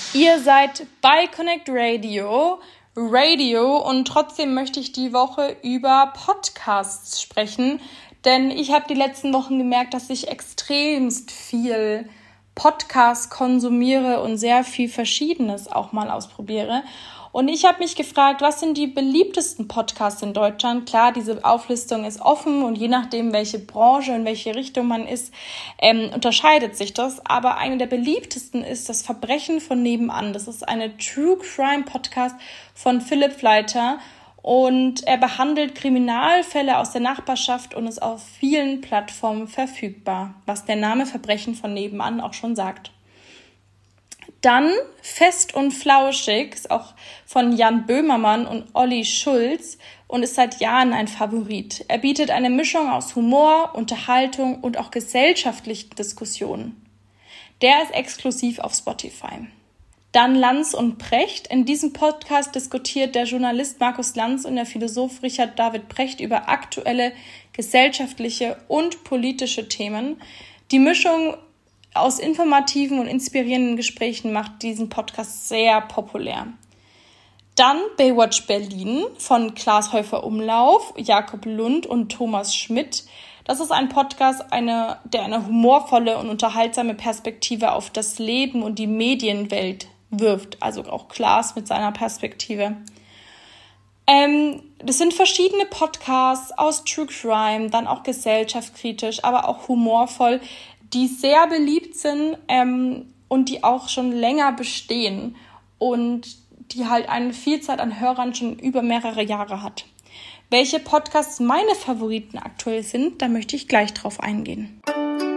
Ihr seid bei Connect Radio und trotzdem möchte ich die Woche über Podcasts sprechen, denn ich habe die letzten Wochen gemerkt, dass ich extremst viel Podcasts konsumiere und sehr viel Verschiedenes auch mal ausprobiere. Und ich habe mich gefragt, was sind die beliebtesten Podcasts in Deutschland? Klar, diese Auflistung ist offen und je nachdem, welche Branche, in welche Richtung man ist, unterscheidet sich das. Aber einer der beliebtesten ist das Verbrechen von nebenan. Das ist eine True Crime Podcast von Philipp Fleiter und er behandelt Kriminalfälle aus der Nachbarschaft und ist auf vielen Plattformen verfügbar, was der Name Verbrechen von nebenan auch schon sagt. Dann Fest und Flauschig, ist auch von Jan Böhmermann und Olli Schulz und ist seit Jahren ein Favorit. Er bietet eine Mischung aus Humor, Unterhaltung und auch gesellschaftlichen Diskussionen. Der ist exklusiv auf Spotify. Dann Lanz und Precht. In diesem Podcast diskutiert der Journalist Markus Lanz und der Philosoph Richard David Precht über aktuelle gesellschaftliche und politische Themen. Die Mischung aus informativen und inspirierenden Gesprächen macht diesen Podcast sehr populär. Dann Baywatch Berlin von Klaas Häufer Umlauf, Jakob Lund und Thomas Schmidt. Das ist ein Podcast, der eine humorvolle und unterhaltsame Perspektive auf das Leben und die Medienwelt wirft. Also auch Klaas mit seiner Perspektive. Das sind verschiedene Podcasts aus True Crime, dann auch gesellschaftskritisch, aber auch humorvoll, die sehr beliebt sind und die auch schon länger bestehen und die halt eine Vielzahl an Hörern schon über mehrere Jahre hat. Welche Podcasts meine Favoriten aktuell sind, da möchte ich gleich drauf eingehen.